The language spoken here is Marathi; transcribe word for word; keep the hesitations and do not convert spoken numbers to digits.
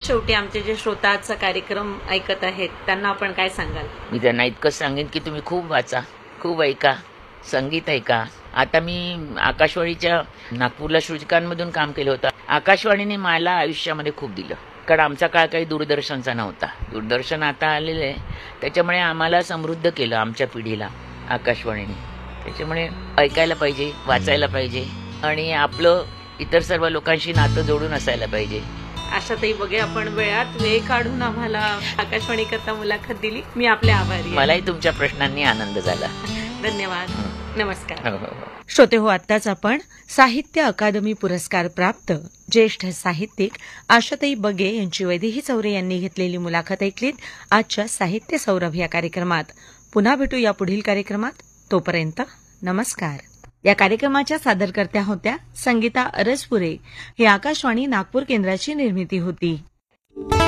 शेवटी आमचे जे श्रोताचा कार्यक्रम ऐकत आहेत त्यांना आपण काय सांगाल? मी त्यांना इतकंच सांगेन की तुम्ही खूप वाचा, खूप ऐका, संगीत ऐका. आता मी आकाशवाणीच्या नागपूरला सृजकांमधून काम केलं होतं. आकाशवाणीने मला आयुष्यामध्ये खूप दिलं, कारण आमचा काळ काही दूरदर्शनचा नव्हता. दूरदर्शन आता आलेलं आहे, त्याच्यामुळे आम्हाला समृद्ध केलं आमच्या पिढीला आकाशवाणीने. त्याच्यामुळे ऐकायला पाहिजे, वाचायला पाहिजे आणि आपलं इतर सर्व लोकांशी नातं जोडून असायला पाहिजे. आशाताई बघे, आपण वेळात वेळ काढून आम्हाला आकाशवाणी करता मुलाखत दिली. मी आपले आभारी आहे. मलाही तुमच्या प्रश्नांनी आनंद झाला. धन्यवाद. नमस्कार. हो, हो, हो. श्रोते हो, आत्ताच आपण साहित्य अकादमी पुरस्कार प्राप्त ज्येष्ठ साहित्यिक आशाताई बगे यांची वैदेही चौरे यांनी घेतलेली मुलाखत ऐकलीत आजच्या साहित्य सौरभ या कार्यक्रमात. पुन्हा भेटू या पुढील कार्यक्रमात. तोपर्यंत नमस्कार. या कार्यक्रमाच्या सादरकर्त्या होत्या संगीता अरसपुरे. ही आकाशवाणी नागपूर केंद्राची निर्मिती होती.